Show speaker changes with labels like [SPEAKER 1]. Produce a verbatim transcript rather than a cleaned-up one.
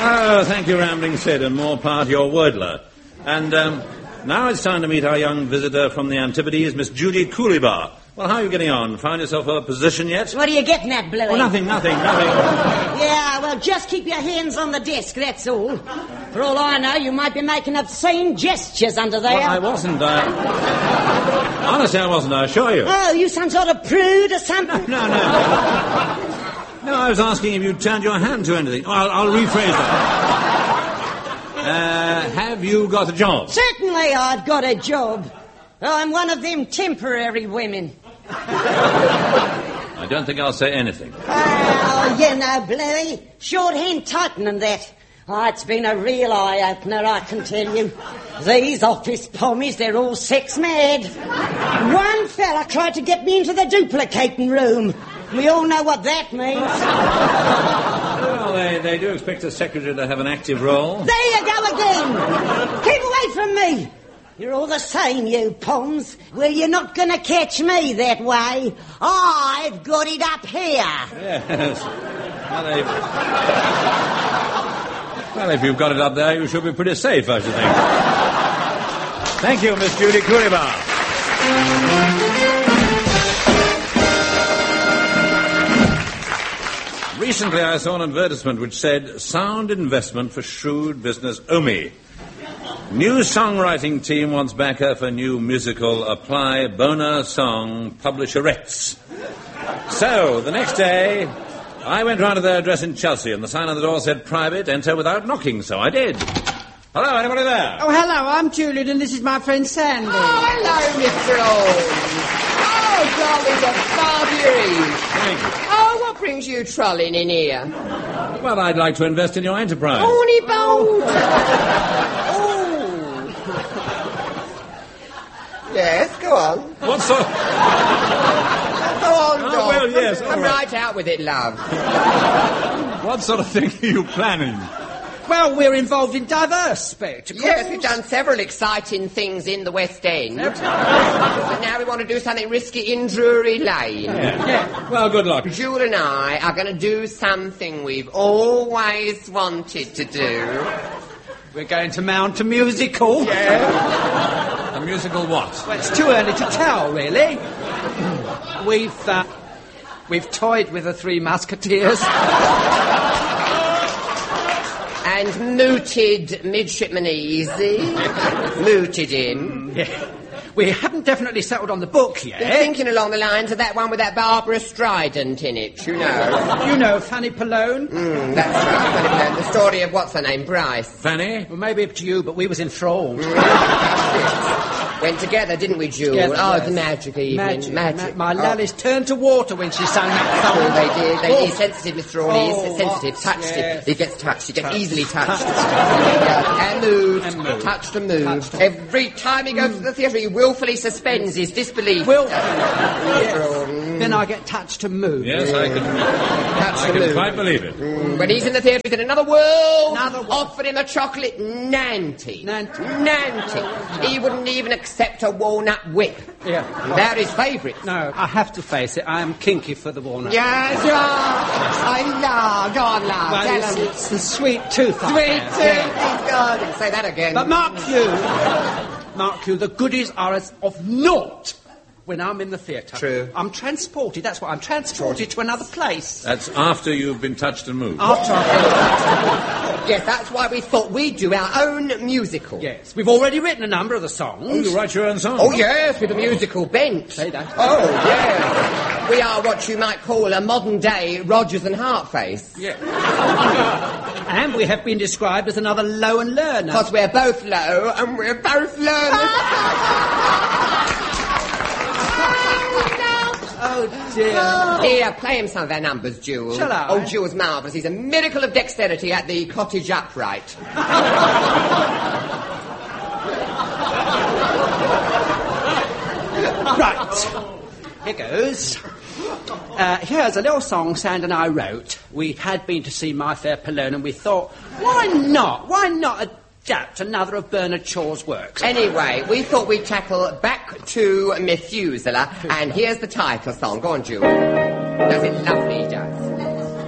[SPEAKER 1] Oh, thank you, Rambling Sid, and more part your wordler. And um, now it's time to meet our young visitor from the Antipodes, Miss Judy Cooleybar. Well, how are you getting on? Found yourself a position yet?
[SPEAKER 2] What are you getting at, Bluey?
[SPEAKER 1] Oh, nothing, nothing, nothing.
[SPEAKER 2] Yeah, well, just keep your hands on the desk, that's all. For all I know, you might be making obscene gestures under there.
[SPEAKER 1] Well, I wasn't, I... Honestly, I wasn't, I assure you.
[SPEAKER 2] Oh, you some sort of prude or something?
[SPEAKER 1] No, no. No, I was asking if you turned your hand to anything. Oh, I'll, I'll rephrase that. Uh, have you got a job?
[SPEAKER 2] Certainly I've got a job. Oh, I'm one of them temporary women.
[SPEAKER 1] I don't think I'll say anything.
[SPEAKER 2] Oh, you know, Bluey, shorthand typing and that. Oh, it's been a real eye-opener, I can tell you. These office pommies, they're all sex mad. One fella tried to get me into the duplicating room. We all know what that means.
[SPEAKER 1] Well, they, they do expect a secretary to have an active role.
[SPEAKER 2] There you go again. Keep away from me. You're all the same, you Poms. Well, you're not going to catch me that way. I've got it up here.
[SPEAKER 1] Yes. Well, if, well, if you've got it up there, you should be pretty safe, I should think. Thank you, Miss Judy Cooleybar. Recently, I saw an advertisement which said, sound investment for shrewd business Omi. New songwriting team wants backer for new musical Apply Bona Song Publisherettes. So, the next day, I went round to their address in Chelsea, and the sign on the door said, private, enter without knocking, so I did. Hello, anybody there?
[SPEAKER 3] Oh, hello, I'm Julian, and this is my friend Sandy.
[SPEAKER 4] Oh, hello, Mister Old. Oh, darling, what Barbieri.
[SPEAKER 1] Thank you.
[SPEAKER 4] Oh, what brings you trolling in here?
[SPEAKER 1] Well, I'd like to invest in your enterprise.
[SPEAKER 4] Horny bold. Oh. Yes, go on.
[SPEAKER 1] What sort of...
[SPEAKER 4] Go on,
[SPEAKER 1] Oh,
[SPEAKER 4] Doc.
[SPEAKER 1] well, yes,
[SPEAKER 4] Come
[SPEAKER 1] all right.
[SPEAKER 4] right out with it, love.
[SPEAKER 1] What sort of thing are you planning?
[SPEAKER 3] Well, we're involved in diverse spectacles.
[SPEAKER 4] Yes, we've done several exciting things in the West End. But now we want to do something risky in Drury Lane.
[SPEAKER 1] Yeah. yeah. Well, good luck.
[SPEAKER 4] Jewel and I are going to do something we've always wanted to do.
[SPEAKER 3] We're going to mount a musical.
[SPEAKER 4] Yeah.
[SPEAKER 1] A musical what?
[SPEAKER 3] Well, it's too early to tell, really. We've, uh, we've toyed with the Three Musketeers.
[SPEAKER 4] And mooted Midshipman Easy. Mooted him.
[SPEAKER 3] Yeah. We haven't definitely settled on the book yet.
[SPEAKER 4] Been thinking along the lines of that one with that Barbara Strident in it, you know.
[SPEAKER 3] You know Fanny Pallone?
[SPEAKER 4] Mm, that's right, Fanny Pallone. The story of, what's her name, Bryce.
[SPEAKER 1] Fanny?
[SPEAKER 3] Well, maybe up to you, but we was enthralled.
[SPEAKER 4] Went together, didn't we, Jewel?
[SPEAKER 3] Together,
[SPEAKER 4] oh,
[SPEAKER 3] yes.
[SPEAKER 4] the magic evening.
[SPEAKER 3] Magic.
[SPEAKER 4] Magic.
[SPEAKER 3] Ma- my
[SPEAKER 4] oh.
[SPEAKER 3] lallies turned to water when she sang that song.
[SPEAKER 4] Oh, they did. They,
[SPEAKER 3] Oh.
[SPEAKER 4] He's sensitive, Mister Orley.
[SPEAKER 3] Oh,
[SPEAKER 4] He's sensitive.
[SPEAKER 3] what?
[SPEAKER 4] Touched
[SPEAKER 3] Yes.
[SPEAKER 4] it. He gets touched. He gets
[SPEAKER 3] Touched.
[SPEAKER 4] easily touched.
[SPEAKER 3] Touched.
[SPEAKER 4] Yeah. And moved.
[SPEAKER 3] And moved.
[SPEAKER 4] Touched and moved.
[SPEAKER 3] Touched.
[SPEAKER 4] Every time he goes to the theatre, he willfully suspends his disbelief.
[SPEAKER 3] Will.
[SPEAKER 4] Mister Orley.
[SPEAKER 3] Then I get touched and moved.
[SPEAKER 1] Yes, I can,
[SPEAKER 4] Touched
[SPEAKER 1] I
[SPEAKER 4] and
[SPEAKER 1] can
[SPEAKER 4] moved.
[SPEAKER 1] quite believe it.
[SPEAKER 4] Mm, when he's in the theatre, he's in another world.
[SPEAKER 3] Another world.
[SPEAKER 4] Offered him a chocolate Nanty.
[SPEAKER 3] Nanty.
[SPEAKER 4] Nanty. He wouldn't even accept a walnut whip.
[SPEAKER 3] Yeah.
[SPEAKER 4] They're his favourites.
[SPEAKER 3] No, I have to face it. I am kinky for the walnut.
[SPEAKER 4] Yes, you are. I love. Go on, love.
[SPEAKER 3] Well,
[SPEAKER 4] Tell
[SPEAKER 3] it's,
[SPEAKER 4] him.
[SPEAKER 3] it's the sweet tooth. I
[SPEAKER 4] Sweet
[SPEAKER 3] have,
[SPEAKER 4] tooth.
[SPEAKER 3] yeah.
[SPEAKER 4] He's got. Say that again.
[SPEAKER 3] But mark you, mark you, the goodies are as of naught when I'm in the theatre.
[SPEAKER 4] True.
[SPEAKER 3] I'm transported, that's what I'm transported to another place.
[SPEAKER 1] That's after you've been touched and moved.
[SPEAKER 3] After I've
[SPEAKER 4] Yes, that's why we thought we'd do our own musical.
[SPEAKER 3] Yes, we've already written a number of the songs.
[SPEAKER 1] Oh, you write your own song?
[SPEAKER 4] Oh, yes, with a musical bent.
[SPEAKER 3] Say that.
[SPEAKER 4] Oh, yes. We are what you might call a modern-day Rodgers and Hartface.
[SPEAKER 3] Yeah. And we have been described as another low and learner.
[SPEAKER 4] Because we're both low and we're both learners.
[SPEAKER 3] Oh, dear.
[SPEAKER 4] Here, play him some of their numbers, Jewel.
[SPEAKER 3] Shall I?
[SPEAKER 4] Oh, Jewel's marvellous. He's a miracle of dexterity at the cottage upright.
[SPEAKER 3] Right. Here goes. Uh, here's a little song Sand and I wrote. We had been to see My Fair Pallone, and we thought, why not? Why not adapt another of Bernard Shaw's works?
[SPEAKER 4] Anyway, we thought we'd tackle Back to Methuselah, and here's the title song. Go on, Jewel. Does it lovely, he does.